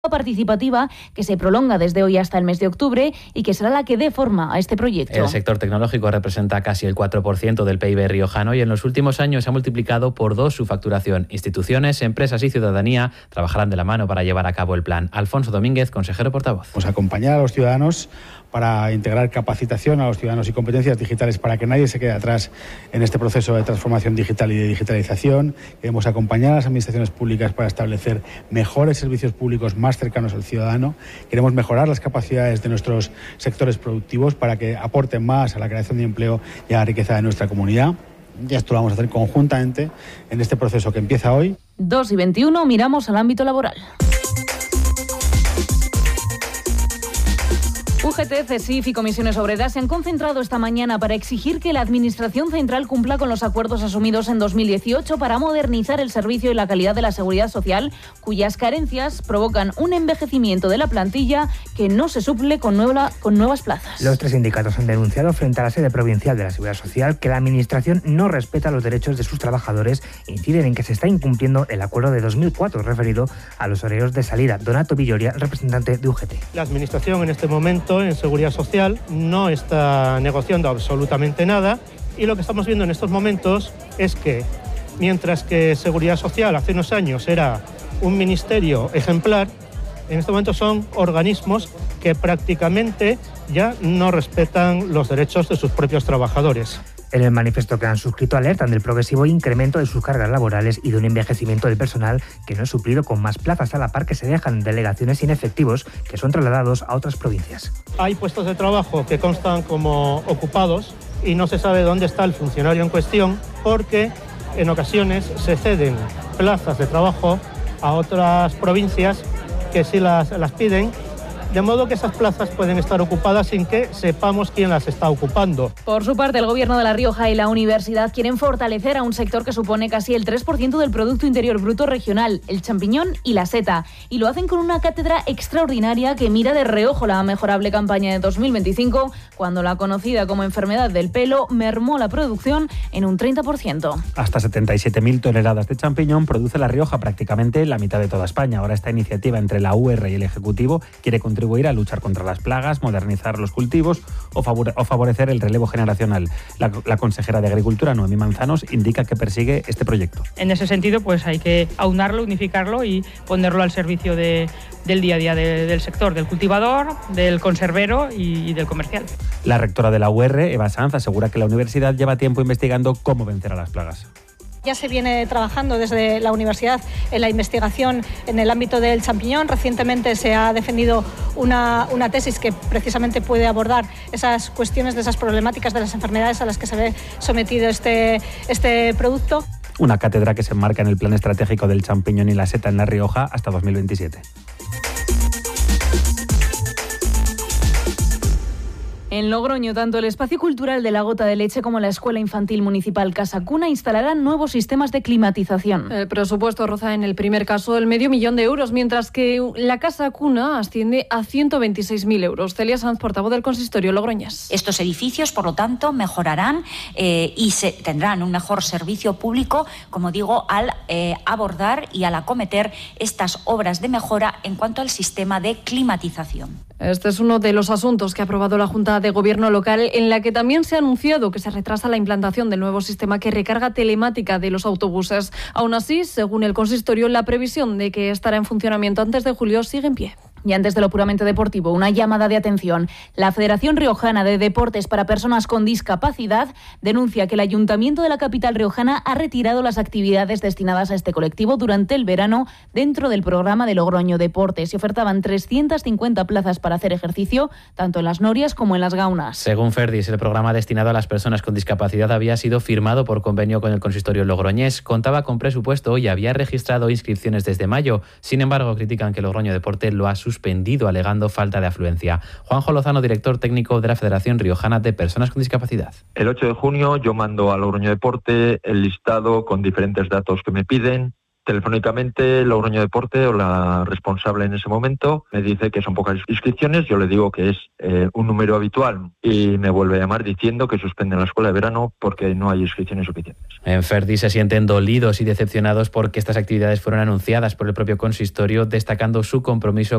participativa que se prolonga desde hoy hasta el mes de octubre y que será la que dé forma a este proyecto. El sector tecnológico representa casi el 4% del PIB riojano y en los últimos años se ha multiplicado por 2 su facturación. Instituciones, empresas y ciudadanía trabajarán de la mano para llevar a cabo el plan. Alfonso Domínguez, consejero portavoz. Pues acompañar a los ciudadanos para integrar capacitación a los ciudadanos y competencias digitales para que nadie se quede atrás en este proceso de transformación digital y de digitalización. Queremos acompañar a las administraciones públicas para establecer mejores servicios públicos más cercanos al ciudadano. Queremos mejorar las capacidades de nuestros sectores productivos para que aporten más a la creación de empleo y a la riqueza de nuestra comunidad. Y esto lo vamos a hacer conjuntamente en este proceso que empieza hoy. 2:21, miramos al ámbito laboral. UGT, CESIF y Comisiones Obreras se han concentrado esta mañana para exigir que la Administración Central cumpla con los acuerdos asumidos en 2018 para modernizar el servicio y la calidad de la seguridad social, cuyas carencias provocan un envejecimiento de la plantilla que no se suple con nuevas plazas. Los 3 sindicatos han denunciado frente a la sede provincial de la Seguridad Social que la Administración no respeta los derechos de sus trabajadores e inciden en que se está incumpliendo el acuerdo de 2004 referido a los horarios de salida. Donato Villoria, representante de UGT. La Administración en este momento en Seguridad Social no está negociando absolutamente nada y lo que estamos viendo en estos momentos es que mientras que Seguridad Social hace unos años era un ministerio ejemplar, en este momento son organismos que prácticamente ya no respetan los derechos de sus propios trabajadores. En el manifiesto que han suscrito alertan del progresivo incremento de sus cargas laborales y de un envejecimiento del personal que no es suplido con más plazas, a la par que se dejan delegaciones sin efectivos que son trasladados a otras provincias. Hay puestos de trabajo que constan como ocupados y no se sabe dónde está el funcionario en cuestión porque en ocasiones se ceden plazas de trabajo a otras provincias que sí las piden, de modo que esas plazas pueden estar ocupadas sin que sepamos quién las está ocupando. Por su parte, el Gobierno de La Rioja y la Universidad quieren fortalecer a un sector que supone casi el 3% del Producto Interior Bruto regional, el champiñón y la seta. Y lo hacen con una cátedra extraordinaria que mira de reojo la mejorable campaña de 2025, cuando la conocida como enfermedad del pelo mermó la producción en un 30%. Hasta 77.000 toneladas de champiñón produce La Rioja, prácticamente la mitad de toda España. Ahora esta iniciativa entre la UR y el Ejecutivo quiere contribuir a luchar contra las plagas, modernizar los cultivos o favorecer el relevo generacional. La consejera de Agricultura, Noemí Manzanos, indica que persigue este proyecto. En ese sentido, pues hay que aunarlo, unificarlo y ponerlo al servicio del día a día del sector, del cultivador, del conservero y del comercial. La rectora de la UR, Eva Sanz, asegura que la universidad lleva tiempo investigando cómo vencer a las plagas. Ya se viene trabajando desde la universidad en la investigación en el ámbito del champiñón. Recientemente se ha defendido una tesis que precisamente puede abordar esas cuestiones de esas problemáticas de las enfermedades a las que se ve sometido este producto. Una cátedra que se enmarca en el plan estratégico del champiñón y la seta en La Rioja hasta 2027. En Logroño, tanto el Espacio Cultural de la Gota de Leche como la Escuela Infantil Municipal Casa Cuna instalarán nuevos sistemas de climatización. El presupuesto roza en el primer caso el €500.000, mientras que la Casa Cuna asciende a 126.000 euros. Celia Sanz, portavoz del consistorio logroñés. Estos edificios, por lo tanto, mejorarán y tendrán un mejor servicio público, como digo, al abordar y al acometer estas obras de mejora en cuanto al sistema de climatización. Este es uno de los asuntos que ha aprobado la Junta de Gobierno local, en la que también se ha anunciado que se retrasa la implantación del nuevo sistema que recarga telemática de los autobuses. Aún así, según el consistorio, la previsión de que estará en funcionamiento antes de julio sigue en pie. Y antes de lo puramente deportivo, una llamada de atención. La Federación Riojana de Deportes para Personas con Discapacidad denuncia que el Ayuntamiento de la capital riojana ha retirado las actividades destinadas a este colectivo durante el verano dentro del programa de Logroño Deportes. Se ofertaban 350 plazas para hacer ejercicio, tanto en las norias como en las gaunas. Según Ferdis, el programa destinado a las personas con discapacidad había sido firmado por convenio con el consistorio logroñés, contaba con presupuesto y había registrado inscripciones desde mayo. Sin embargo, critican que Logroño Deporte lo ha suspendido alegando falta de afluencia. Juanjo Lozano, director técnico de la Federación Riojana de Personas con Discapacidad. El 8 de junio yo mando a Logroño Deporte el listado con diferentes datos que me piden Telefónicamente, Logroño Deporte o la responsable en ese momento me dice que son pocas inscripciones, yo le digo que es un número habitual y me vuelve a llamar diciendo que suspenden la escuela de verano porque no hay inscripciones suficientes. En Ferdi se sienten dolidos y decepcionados porque estas actividades fueron anunciadas por el propio consistorio, destacando su compromiso